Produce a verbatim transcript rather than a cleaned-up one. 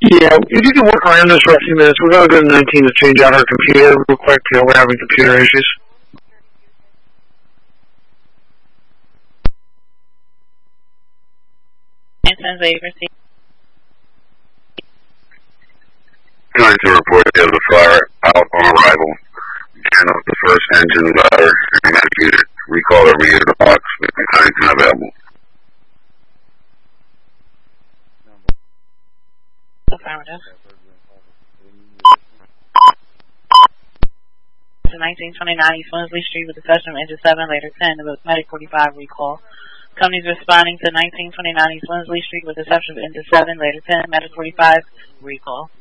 Yeah, if you can work around this for a few minutes, we're going to go to nineteen to change out our computer real quick. You know, we're having computer issues. Going to report the other fire out on arrival. Turn off the first engine ladder and execute it. Recall or re-enter the box if the kind is available. Affirmative. To nineteen twenty-nine East Winsley Street with exception of engine seven, later ten, the Medic forty-five recall. Companies responding to nineteen twenty-nine East Winsley Street with exception of engine seven, later ten, Medic forty-five recall.